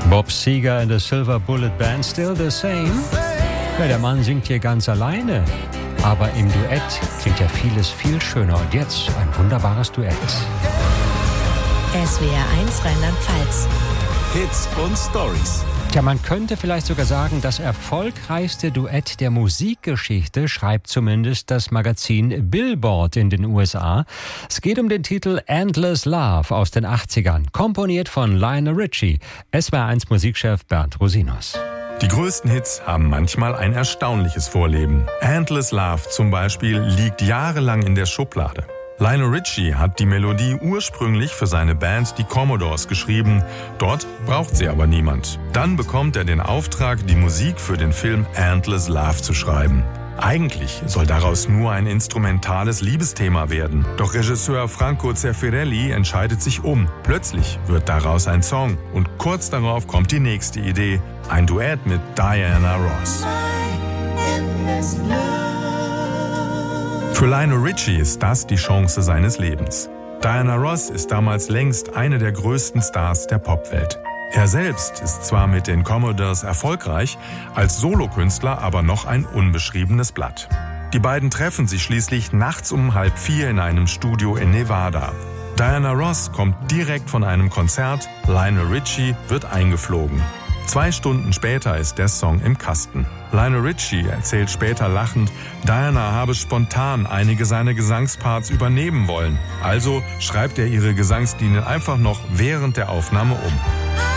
Bob Seger and the Silver Bullet Band, Still the Same. Ja, der Mann singt hier ganz alleine, aber im Duett klingt ja vieles viel schöner. Und jetzt ein wunderbares Duett. SWR 1 Rheinland-Pfalz. Hits und Stories. Tja, man könnte vielleicht sogar sagen, das erfolgreichste Duett der Musikgeschichte, schreibt zumindest das Magazin Billboard in den USA. Es geht um den Titel Endless Love aus den 80ern, komponiert von Lionel Richie. SWR 1 Musikchef Bernd Rosinus. Die größten Hits haben manchmal ein erstaunliches Vorleben. Endless Love zum Beispiel liegt jahrelang in der Schublade. Lionel Richie hat die Melodie ursprünglich für seine Band die Commodores geschrieben. Dort braucht sie aber niemand. Dann bekommt er den Auftrag, die Musik für den Film Endless Love zu schreiben. Eigentlich soll daraus nur ein instrumentales Liebesthema werden. Doch Regisseur Franco Zeffirelli entscheidet sich um. Plötzlich wird daraus ein Song. Und kurz darauf kommt die nächste Idee. Ein Duett mit Diana Ross. Für Lionel Richie ist das die Chance seines Lebens. Diana Ross ist damals längst eine der größten Stars der Popwelt. Er selbst ist zwar mit den Commodores erfolgreich, als Solokünstler aber noch ein unbeschriebenes Blatt. Die beiden treffen sich schließlich nachts um 3:30 in einem Studio in Nevada. Diana Ross kommt direkt von einem Konzert, Lionel Richie wird eingeflogen. 2 Stunden später ist der Song im Kasten. Lionel Richie erzählt später lachend, Diana habe spontan einige seiner Gesangsparts übernehmen wollen. Also schreibt er ihre Gesangslinien einfach noch während der Aufnahme um.